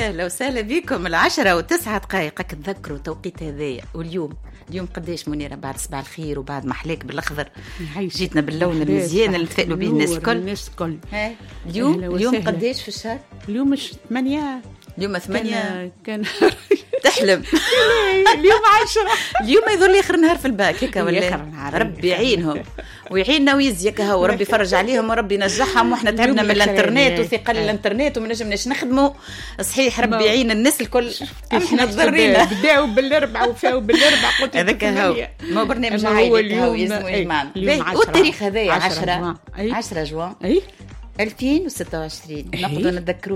يا لو سهلا بكم 10:09 تذكروا توقيت هذايا. واليوم قداش منيرة بعد صباح الخير وبعد محلاك بالأخضر جيتنا باللون المزيان اللي تفائلوا به الناس الكل. اليوم قداش في الشهر؟ اليوم 8. اليوم 8 كان تحلم. اليوم 10. اليوم يظل آخر نهار في الباك هيك ولا ربي يعينهم ويعيننا ويزيك هو وربي يفرج عليهم وربي ينجحهم. واحنا تعبنا من الانترنت وثقل الانترنت وما نجمناش نخدموا صحيح. ربي يعين الناس الكل. احنا تضرينا بداوا بالاربعه وفاو بالاربعه قلت هذاك هو ما برنامج عائلي هو يسمو يجمعنا. والتاريخ هذايا 10 جوان 2026 نقدروا نتذكروه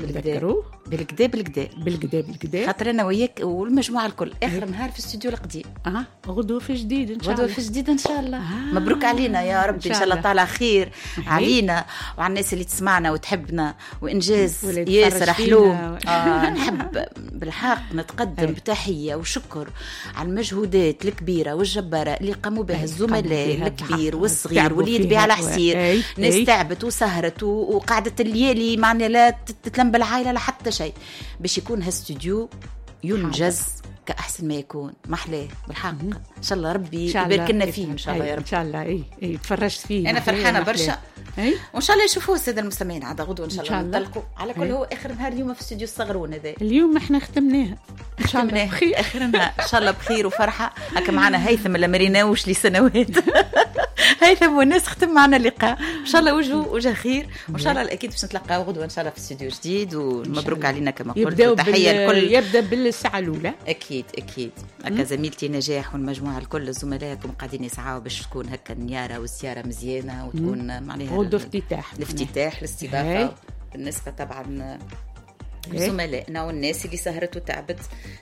بالكدا خاطر انا وياك والمجموعه الكل اخر نهار في الاستوديو القديم. غدوه في جديد ان شاء الله. مبروك علينا يا ربي ان شاء الله طالع خير علينا وعلى الناس اللي تسمعنا وتحبنا وانجاز ياسر حلو. نحب بالحق نتقدم بتحيه وشكر على المجهودات الكبيره والجباره اللي قاموا بها الزملاء الكبير والصغير واللي يدبي على حسير. ناس تعبت وسهرت وقعدت الليالي معنا لا تتلم بالعائله لا حتى شيء باش يكون هالاستوديو ينجز كأحسن ما يكون. محلاه بالحق ان شاء الله ربي يبارك لنا فيه ان شاء الله يا رب. ان شاء الله تفرجت فيه انا فرحانه برشا وان شاء الله يشوفوه الساده المستمعين عاد غدوه ان شاء الله نطلقوا على كل. هو اخر نهار اليوم في الاستوديو الصغرون هذا اليوم احنا ختمناها ان شاء الله بخير. اخر نهار ان شاء الله بخير وفرحه. هكا معنا هيثم اللي مريناوش لسنوات. هيثم والناس ختم معنا اللقاء ان شاء الله وجه خير وان شاء الله اكيد باش نتلاقاو غدوه ان شاء الله في استوديو جديد. ومبروك علينا كما قلت. تحيه الكل. يبدا بالساعه الاولى اكيد هكا زميلتي نجاح والمجموعه الكل زملائكم قاعدين يسعوا باش تكون هكا النياره والزياره مزيانه وتكون معناها الافتتاح الاستضافه بالنسبه طبعا زملائنا والناس اللي سهرت وتعبت.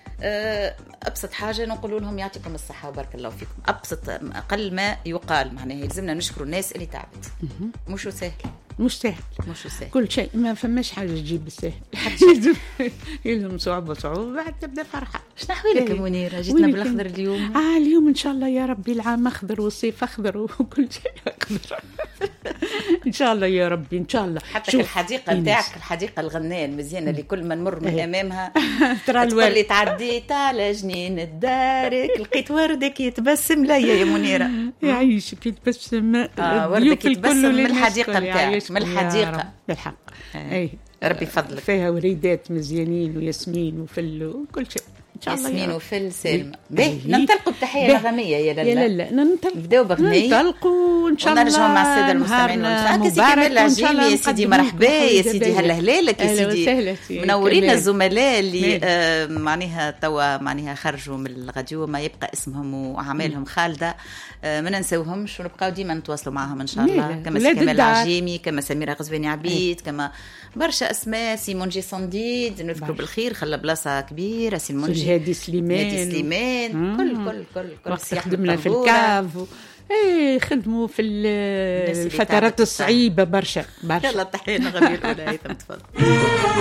أبسط حاجة نقول لهم يعطيكم الصحة وبارك الله فيكم. أبسط أقل ما يقال معناها يلزمنا نشكر الناس اللي تعبت. مش سهل كل شيء ما فماش حاجة تجيب بالسهل. يلزم صعوبة بعد تبدأ فرحة. شنو أحوالك يا منيرة؟ جيتنا بالأخضر اليوم. اليوم إن شاء الله يا ربي العام أخضر والصيف أخضر وكل شيء أخضر. إن شاء الله يا ربي إن شاء الله. حتى الحديقة نتاعك الحديقة الغنية المزيانة اللي كل ما نمر من أمامها ترى الورد تعديت على جنين الدارك لقيت وردك يتبسم ليا يا منيرة. يعيشك يتبسم وردك يتبسم من الحديقة نتاعك من الحديقة بالحق. ربي فضلك. فيها وريدات مزيانين وياسمين وفل وكل شيء ان شاء الله. ياسمين وفل سالمة. ننطلقوا بتحية نغمية يا لا نبداو بغنية ننطلقوا ان شاء الله ونرجعوا مع السادة المستمعين. كمال العجيمي يا سيدي مرحبا يا سيدي هلا هلالك يا سيدي منورين الزملاء اللي معناها توا معناها خرجوا من الغديو ما يبقى اسمهم وأعمالهم خالدة ما ننسوهمش ونبقاو ديما نتواصلوا معهم ان شاء الله. كما كمال العجيمي كما سميرة غزواني عبيد كما برشا اسماء. سيمون جي صنديد نذكر بالخير خلى بلاصه كبيره. سيمون هادي سليمان كل خدمنا في الكاف خدموا في الفترات الصعيبه برشا. يلا تحيه نغمي الاولى. تفضل.